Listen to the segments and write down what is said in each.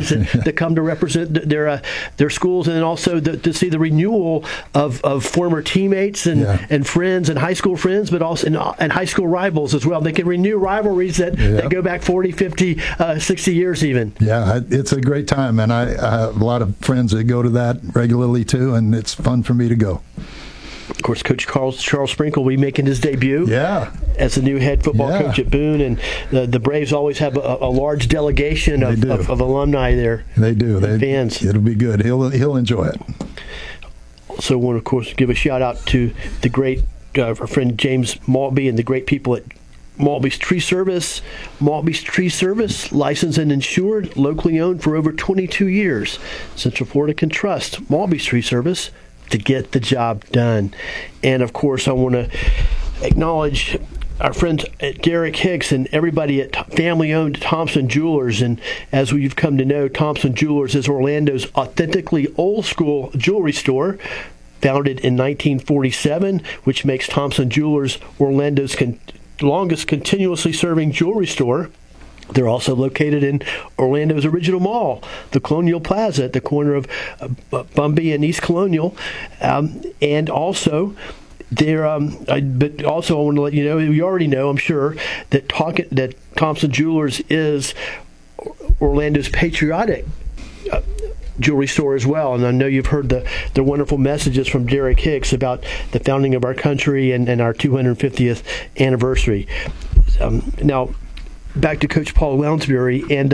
kids that come to represent their schools, and then also to see the renewal of former teammates and friends and high school friends, but also and high school rivals as well. They can renew rivalries that go back 40, 50, 60 years even. Yeah, it's a great time, and I have a lot of friends that go to that regularly too, and it's fun for me to go. Of course, Coach Charles Sprinkle will be making his debut as the new head football coach at Boone, and the Braves always have a large delegation of alumni there. They do. Fans. It'll be good. He'll enjoy it. Also want to, of course, give a shout-out to the great our friend James Maltby and the great people at Maltby's Tree Service. Maltby's Tree Service, licensed and insured, locally owned for over 22 years. Central Florida can trust Maltby's Tree Service to get the job done. And, of course, I want to acknowledge our friends at Derek Hicks and everybody at family-owned Thompson Jewelers. And as we've come to know, Thompson Jewelers is Orlando's authentically old-school jewelry store, founded in 1947, which makes Thompson Jewelers Orlando's longest continuously serving jewelry store. They're also located in Orlando's original mall, the Colonial Plaza, at the corner of Bumby and East Colonial, and also they're. But also, I want to let you know, you already know, I'm sure, that Thompson Jewelers is Orlando's patriotic jewelry store as well. And I know you've heard the wonderful messages from Derek Hicks about the founding of our country and our 250th anniversary. Now, back to Coach Paul Lounsbury, and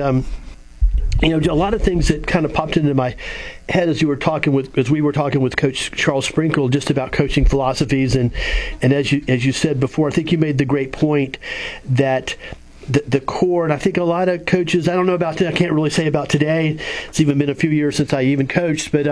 a lot of things that kind of popped into my head as we were talking with Coach Charles Sprinkle just about coaching philosophies, and as you said before, I think you made the great point that the core, and I think a lot of coaches, I don't know about I can't really say about today. It's even been a few years since I even coached, but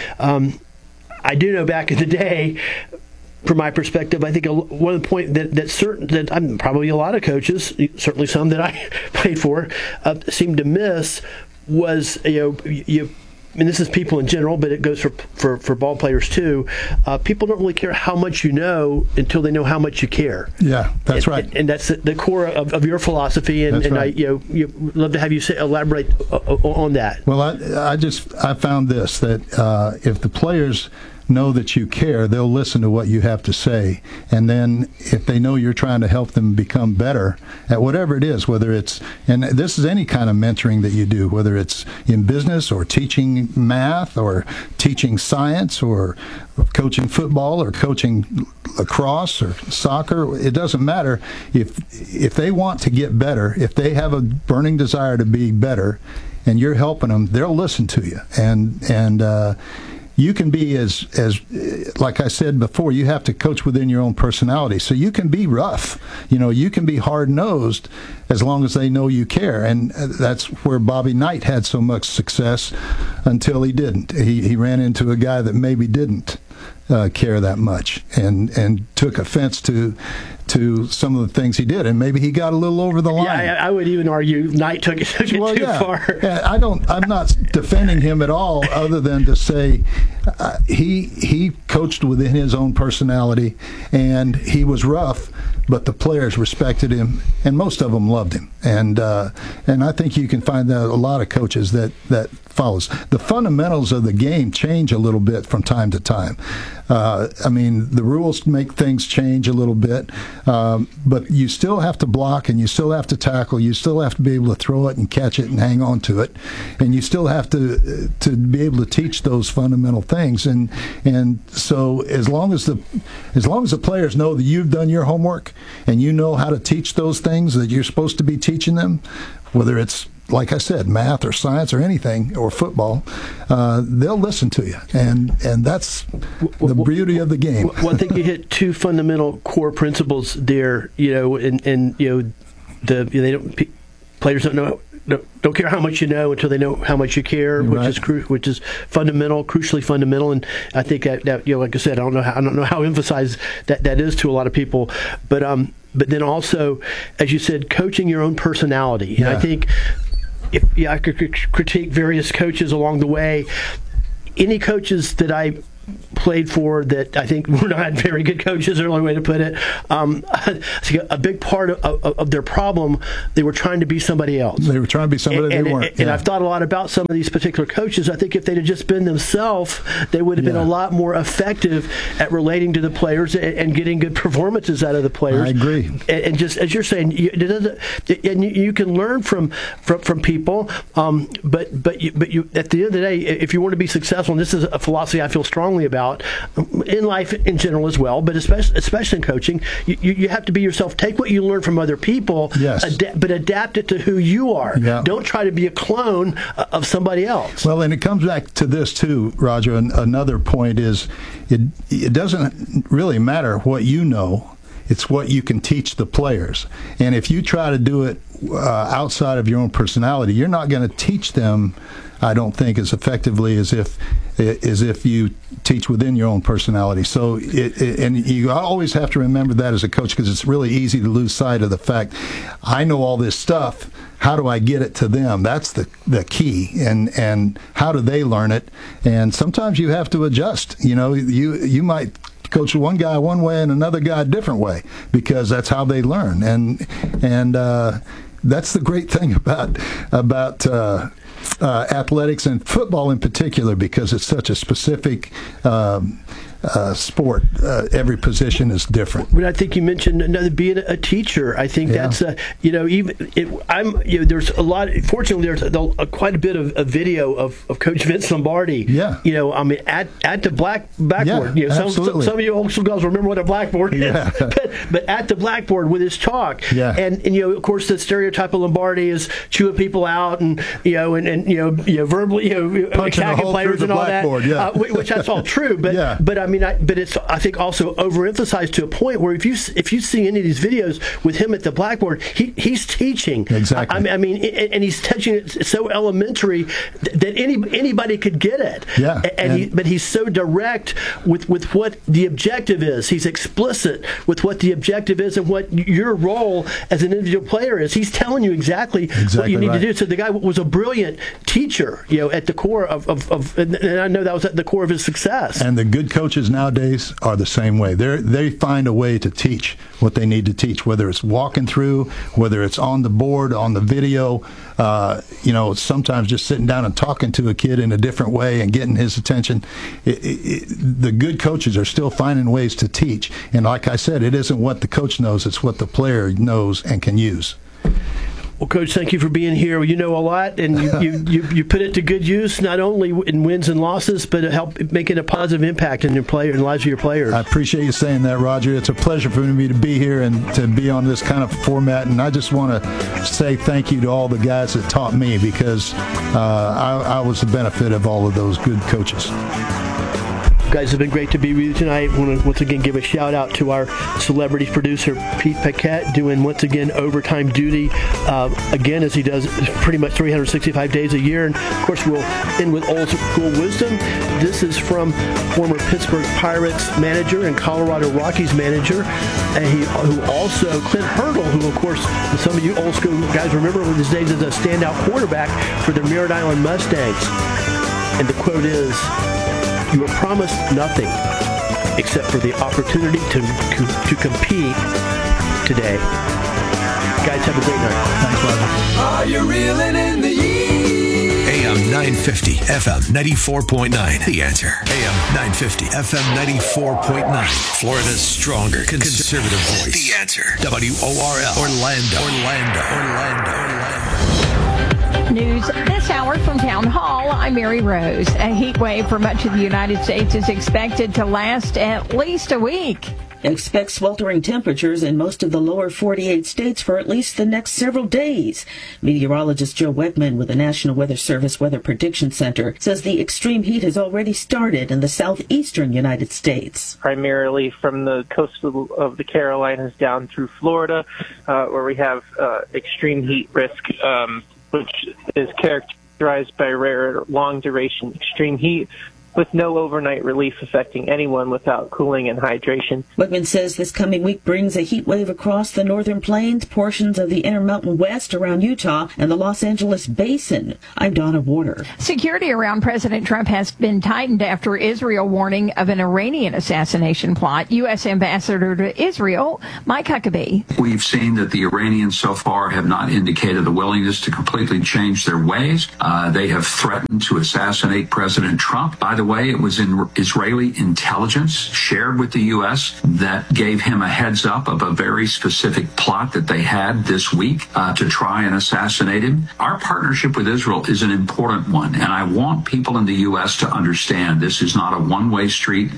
I do know back in the day, from my perspective, I think one of the point that I'm probably a lot of coaches, certainly some that I played for, seem to miss was and this is people in general, but it goes for ball players too. People don't really care how much you know until they know how much you care. Yeah, that's right. And that's the core of your philosophy. And, right. You love to have you elaborate on that. Well, I found this, that if the players know that you care, they'll listen to what you have to say. And then if they know you're trying to help them become better at whatever it is, whether it's, and this is any kind of mentoring that you do, whether it's in business or teaching math or teaching science or coaching football or coaching lacrosse or soccer, it doesn't matter. If they want to get better, if they have a burning desire to be better and you're helping them, they'll listen to you. And you can be as like I said before, you have to coach within your own personality. So you can be rough, you can be hard-nosed as long as they know you care. And that's where Bobby Knight had so much success until he didn't. He ran into a guy that maybe didn't care that much and took offense to some of the things he did, and maybe he got a little over the line. Yeah, I would even argue Knight took it too far. I'm not defending him at all, other than to say he coached within his own personality, and he was rough, but the players respected him, and most of them loved him. And I think you can find that a lot of coaches that follows. The fundamentals of the game change a little bit from time to time. The rules make things change a little bit, but you still have to block, and you still have to tackle. You still have to be able to throw it and catch it and hang on to it, and you still have to be able to teach those fundamental things. And so as long as the players know that you've done your homework and you know how to teach those things that you're supposed to be teaching them, whether it's, like I said, math or science or anything, or football, they'll listen to you, and that's the beauty of the game. Well, I think you hit two fundamental core principles there. Players don't care how much you know until they know how much you care, which is fundamental, crucially fundamental. And I think that like I said, I don't know how emphasized that is to a lot of people, but then also, as you said, coaching your own personality. And I think, if I could critique various coaches along the way, any coaches that I played for that I think were not very good coaches, is the only way to put it. A big part of their problem, they were trying to be somebody else. They were trying to be somebody they weren't. And I've thought a lot about some of these particular coaches. I think if they'd have just been themselves, they would have been a lot more effective at relating to the players and getting good performances out of the players. I agree. And just as you're saying, you can learn from people, but you at the end of the day, if you want to be successful, and this is a philosophy I feel strongly about in life in general as well, but especially in coaching, you have to be yourself. Take what you learn from other people, but adapt it to who you are. Yeah. Don't try to be a clone of somebody else. Well, and it comes back to this too, Roger. Another point is it doesn't really matter what you know. It's what you can teach the players. And if you try to do it outside of your own personality, you're not going to teach them, I don't think, as effectively as if you teach within your own personality. So, and you always have to remember that as a coach, because it's really easy to lose sight of the fact, I know all this stuff, how do I get it to them? That's the key. And how do they learn it? And sometimes you have to adjust. You might coach one guy one way and another guy a different way, because that's how they learn. And that's the great thing about athletics and football in particular, because it's such a specific sport. Every position is different. But I think you mentioned being a teacher. I think that's there's a lot. Fortunately, there's quite a bit of video of Coach Vince Lombardi. Yeah. I mean, at the blackboard. Yeah, some of you old school guys remember what a blackboard is. Yeah. but at the blackboard with his chalk. Yeah. And of course the stereotype of Lombardi is chewing people out and verbally attacking players and all that. Yeah. Which that's all true. But I mean, but it's I think also overemphasized to a point where if you see any of these videos with him at the blackboard, he's teaching. Exactly. I mean, and he's teaching it so elementary that anybody could get it. Yeah. But he's so direct with what the objective is. He's explicit with what the objective is and what your role as an individual player is. He's telling you exactly what you need to do. So the guy was a brilliant teacher, at the core of and I know that was at the core of his success. And the good coaches nowadays are the same way. They find a way to teach what they need to teach, whether it's walking through, whether it's on the board, on the video, sometimes just sitting down and talking to a kid in a different way and getting his attention. The good coaches are still finding ways to teach. And like I said, it isn't what the coach knows, it's what the player knows and can use. Well, Coach, thank you for being here. You know a lot, and you put it to good use, not only in wins and losses, but help making a positive impact in the lives of your players. I appreciate you saying that, Roger. It's a pleasure for me to be here and to be on this kind of format. And I just want to say thank you to all the guys that taught me, because I was the benefit of all of those good coaches. Guys, it's been great to be with you tonight. I want to once again give a shout out to our celebrity producer, Pete Paquette, doing once again overtime duty, again, as he does pretty much 365 days a year. And of course, we'll end with old school wisdom. This is from former Pittsburgh Pirates manager and Colorado Rockies manager, who also, Clint Hurdle, who of course, some of you old school guys remember in his days as a standout quarterback for the Merritt Island Mustangs. And the quote is, "You are promised nothing except for the opportunity to compete today." Guys, have a great night. Thanks, Roger. Are you reeling in the yeast? AM 950, FM 94.9. The Answer. AM 950, FM 94.9. Florida's stronger conservative voice. The Answer. WORL. Orlando. News this hour from Town Hall. I'm Mary Rose. A heat wave for much of the United States is expected to last at least a week. Expect sweltering temperatures in most of the lower 48 states for at least the next several days. Meteorologist Joe Weckman with the National Weather Service Weather Prediction Center says the extreme heat has already started in the southeastern United States. Primarily from the coast of the Carolinas down through Florida, where we have extreme heat risk, which is characterized by rare long-duration extreme heat. with no overnight relief affecting anyone without cooling and hydration. Wegman says this coming week brings a heat wave across the northern plains, portions of the Intermountain West around Utah, and the Los Angeles Basin. I'm Donna Warder. Security around President Trump has been tightened after Israel warning of an Iranian assassination plot. U.S. Ambassador to Israel, Mike Huckabee. We've seen that the Iranians so far have not indicated a willingness to completely change their ways. They have threatened to assassinate President Trump. By the way, it was in Israeli intelligence shared with the U.S. that gave him a heads up of a very specific plot that they had this week to try and assassinate him. Our partnership with Israel is an important one, and I want people in the U.S. to understand this is not a one-way street.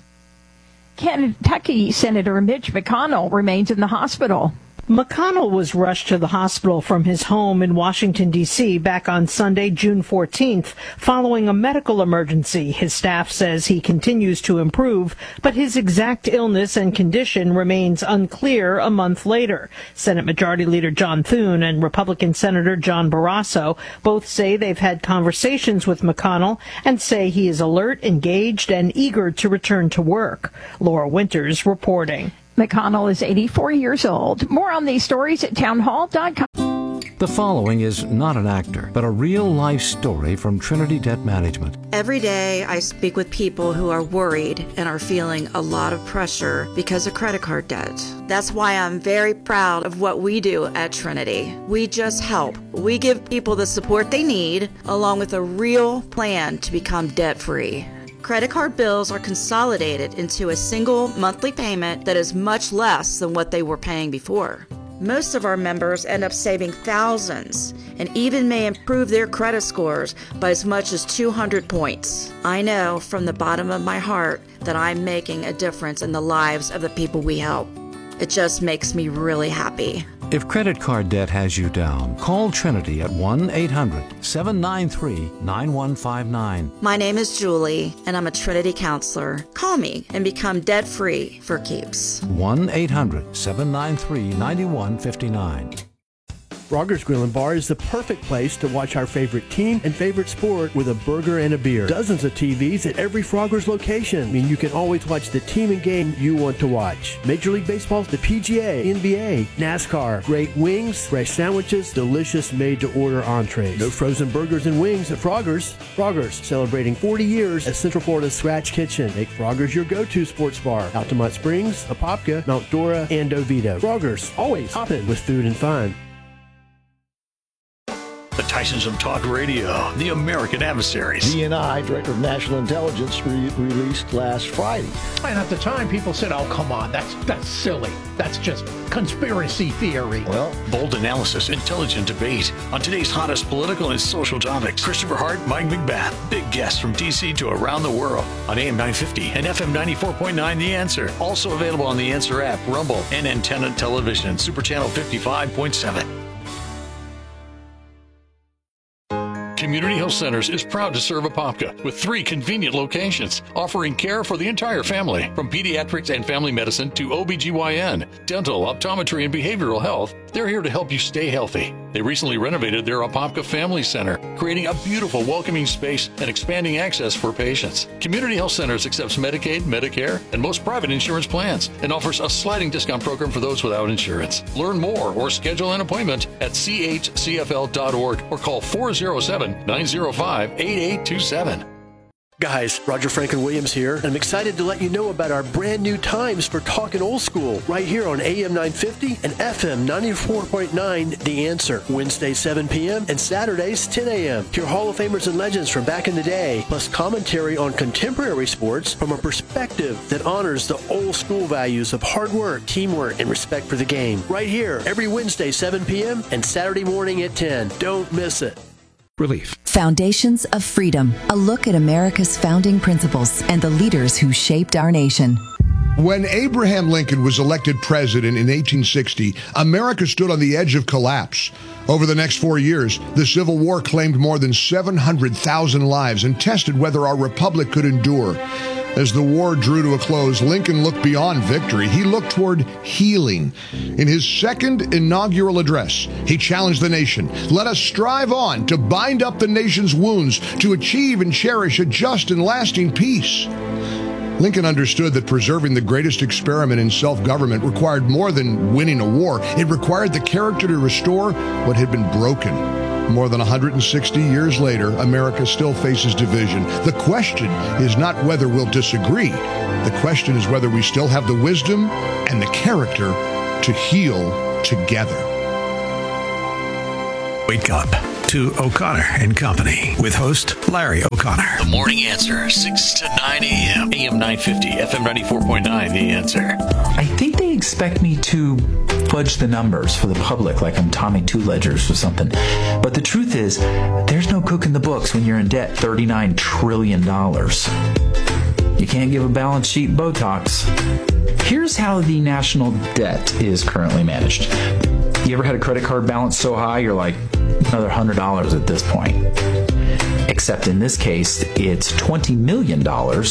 Kentucky Senator Mitch McConnell remains in the hospital. McConnell was rushed to the hospital from his home in Washington, D.C. back on Sunday, June 14th, following a medical emergency. His staff says he continues to improve, but his exact illness and condition remains unclear a month later. Senate Majority Leader John Thune and Republican Senator John Barrasso both say they've had conversations with McConnell and say he is alert, engaged, and eager to return to work. Laura Winters reporting. McConnell is 84 years old. More on these stories at townhall.com. The following is not an actor, but a real-life story from Trinity Debt Management. Every day I speak with people who are worried and are feeling a lot of pressure because of credit card debt. That's why I'm very proud of what we do at Trinity. We just help. We give people the support they need, along with a real plan to become debt-free. Credit card bills are consolidated into a single monthly payment that is much less than what they were paying before. Most of our members end up saving thousands and even may improve their credit scores by as much as 200 points. I know from the bottom of my heart that I'm making a difference in the lives of the people we help. It just makes me really happy. If credit card debt has you down, call Trinity at 1-800-793-9159. My name is Julie, and I'm a Trinity counselor. Call me and become debt-free for keeps. 1-800-793-9159. Frogger's Grill and Bar is the perfect place to watch our favorite team and favorite sport with a burger and a beer. Dozens of TVs at every Frogger's location mean you can always watch the team and game you want to watch. Major League Baseball, the PGA, NBA, NASCAR, great wings, fresh sandwiches, delicious made-to-order entrees. No frozen burgers and wings at Frogger's. Frogger's, celebrating 40 years as Central Florida's Scratch Kitchen. Make Frogger's your go-to sports bar. Altamont Springs, Apopka, Mount Dora, and Oviedo. Frogger's, always hopping with food and fun. The Tysons of Talk Radio, the American Adversaries. DNI, Director of National Intelligence, released last Friday. And at the time, people said, oh, come on, that's silly. That's just conspiracy theory. Well, bold analysis, intelligent debate on today's hottest political and social topics. Christopher Hart, Mike McBath, big guests from D.C. to around the world on AM 950 and FM 94.9 The Answer. Also available on The Answer app, Rumble, and Antenna Television, Super Channel 55.7. Community Health Centers is proud to serve Apopka with 3 convenient locations, offering care for the entire family, from pediatrics and family medicine to OBGYN, dental, optometry, and behavioral health. They're here to help you stay healthy. They recently renovated their Apopka Family Center, creating a beautiful, welcoming space and expanding access for patients. Community Health Centers accepts Medicaid, Medicare, and most private insurance plans, and offers a sliding discount program for those without insurance. Learn more or schedule an appointment at chcfl.org or call 407-905-8827. Guys, Roger Franklin Williams here, and I'm excited to let you know about our brand new times for Talkin' Old School right here on AM 950 and FM 94.9 The Answer. Wednesdays 7 p.m. and Saturdays 10 a.m. Hear Hall of Famers and legends from back in the day, plus commentary on contemporary sports from a perspective that honors the old school values of hard work, teamwork, and respect for the game. Right here, every Wednesday 7 p.m. and Saturday morning at 10. Don't miss it. Relief. Foundations of Freedom, a look at America's founding principles and the leaders who shaped our nation. When Abraham Lincoln was elected president in 1860, America stood on the edge of collapse. Over the next 4 years, the Civil War claimed more than 700,000 lives and tested whether our republic could endure. As the war drew to a close, Lincoln looked beyond victory. He looked toward healing. In his second inaugural address, he challenged the nation. Let us strive on to bind up the nation's wounds, to achieve and cherish a just and lasting peace. Lincoln understood that preserving the greatest experiment in self-government required more than winning a war. It required the character to restore what had been broken. More than 160 years later, America still faces division. The question is not whether we'll disagree. The question is whether we still have the wisdom and the character to heal together. Wake up to O'Connor and Company with host Larry O'Connor. The Morning Answer, 6 to 9 a.m. AM 950, FM 94.9, The Answer. I think they expect me to fudge the numbers for the public like I'm Tommy Two Ledgers or something. But the truth is, there's no cook in the books when you're in debt $39 trillion. You can't give a balance sheet Botox. Here's how the national debt is currently managed. You ever had a credit card balance so high you're like another $100 at this point? Except in this case, it's $20 million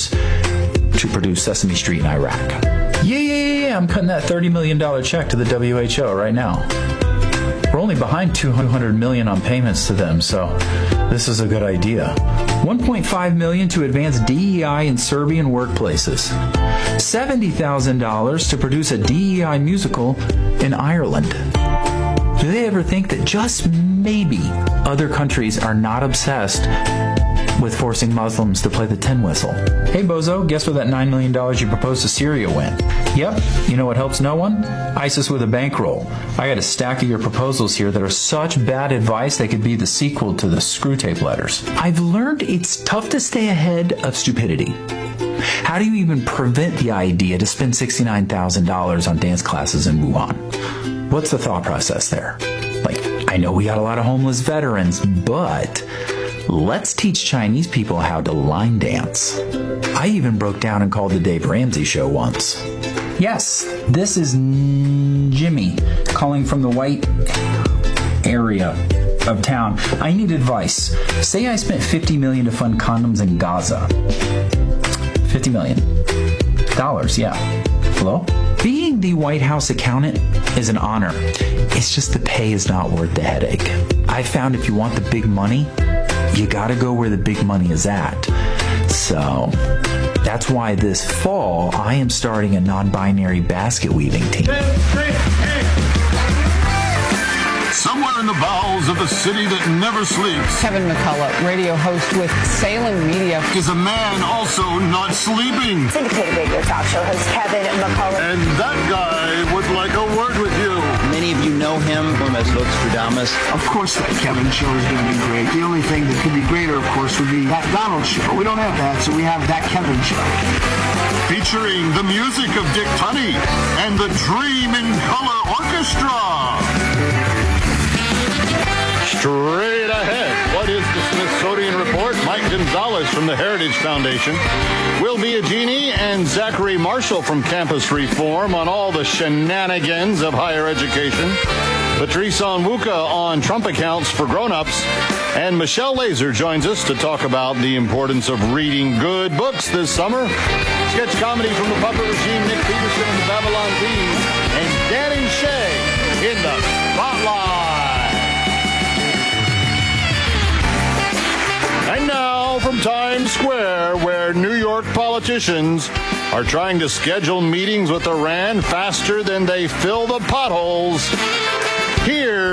to produce Sesame Street in Iraq. Yeah, I'm cutting that $30 million check to the WHO right now. We're only behind $200 million on payments to them, so this is a good idea. $1.5 million to advance DEI in Serbian workplaces. $70,000 to produce a DEI musical in Ireland. Do they ever think that just maybe other countries are not obsessed with forcing Muslims to play the tin whistle? Hey, bozo, guess where that $9 million you proposed to Syria went? Yep, you know what helps no one? ISIS with a bankroll. I got a stack of your proposals here that are such bad advice they could be the sequel to the Screw Tape letters. I've learned it's tough to stay ahead of stupidity. How do you even prevent the idea to spend $69,000 on dance classes in Wuhan? What's the thought process there? Like, I know we got a lot of homeless veterans, but let's teach Chinese people how to line dance. I even broke down and called the Dave Ramsey Show once. Yes, this is Jimmy calling from the white area of town. I need advice. Say I spent $50 million to fund condoms in Gaza. $50 million. Yeah. Hello? Being the White House accountant is an honor. It's just the pay is not worth the headache. I found if you want the big money, you gotta go where the big money is at. So that's why this fall I am starting a non-binary basket weaving team. Somewhere in the bowels of a city that never sleeps, Kevin McCullough, radio host with Salem Media, is a man also not sleeping. Syndicated radio talk show host Kevin McCullough. And that guy would like a word with you. Many of you know him as Nostradamus. Of course that Kevin show is going to be great. The only thing that could be greater, of course, would be that Donald show. We don't have that, so we have that Kevin show. Featuring the music of Dick Tunney and the Dream in Color Orchestra. Straight ahead, what is the Smithsonian Report? Mike Gonzalez from the Heritage Foundation, Will Biagini and Zachary Marshall from Campus Reform on all the shenanigans of higher education, Patrice Onwuka on Trump accounts for grown-ups, and Michelle Laser joins us to talk about the importance of reading good books this summer. Sketch comedy from the puppet regime, Nick Peterson and the Babylon Bees, and Danny Shea in the Spotlight. And now from Times Square, where New York politicians are trying to schedule meetings with Iran faster than they fill the potholes, here